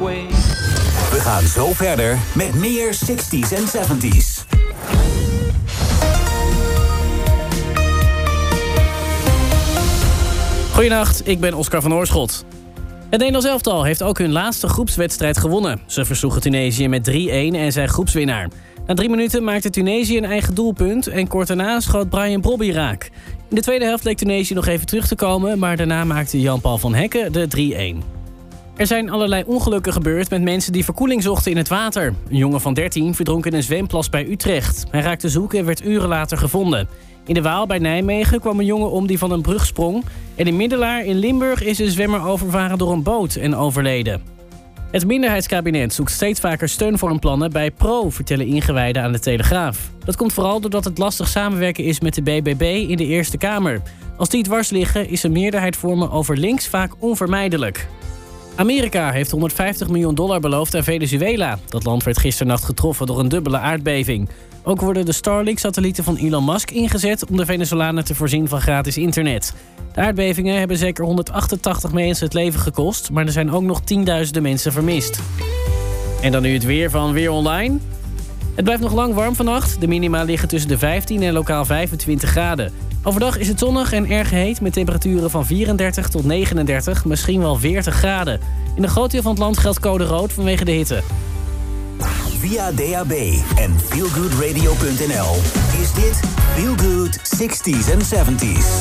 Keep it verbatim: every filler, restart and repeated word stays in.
way. We gaan zo verder met meer zestig's en zeventig's. Goedenacht, ik ben Oscar van Oorschot. Het Nederlands elftal heeft ook hun laatste groepswedstrijd gewonnen. Ze versloegen Tunesië met drie-een en zijn groepswinnaar. Na drie minuten maakte Tunesië een eigen doelpunt en kort daarna schoot Brian Brobby raak. In de tweede helft leek Tunesië nog even terug te komen, maar daarna maakte Jan-Paul van Hekken de drie-een. Er zijn allerlei ongelukken gebeurd met mensen die verkoeling zochten in het water. Een jongen van dertien verdronk in een zwemplas bij Utrecht. Hij raakte zoek en werd uren later gevonden. In de Waal bij Nijmegen kwam een jongen om die van een brug sprong. En in Middelaar in Limburg is een zwemmer overvaren door een boot en overleden. Het minderheidskabinet zoekt steeds vaker steunvormplannen bij Pro, vertellen ingewijden aan de Telegraaf. Dat komt vooral doordat het lastig samenwerken is met de B B B in de Eerste Kamer. Als die dwars liggen, is een meerderheid vormen over links vaak onvermijdelijk. Amerika heeft honderdvijftig miljoen dollar beloofd aan Venezuela. Dat land werd gisternacht getroffen door een dubbele aardbeving. Ook worden de Starlink-satellieten van Elon Musk ingezet om de Venezolanen te voorzien van gratis internet. De aardbevingen hebben zeker honderdachtentachtig mensen het leven gekost, maar er zijn ook nog tienduizenden mensen vermist. En dan nu het weer van Weer Online. Het blijft nog lang warm vannacht. De minima liggen tussen de vijftien en lokaal vijfentwintig graden. Overdag is het zonnig en erg heet met temperaturen van vierendertig tot negenendertig, misschien wel veertig graden. In een groot deel van het land geldt code rood vanwege de hitte. Via D A B en feelgoodradio punt n l is dit Feel Good zestig's en zeventig's.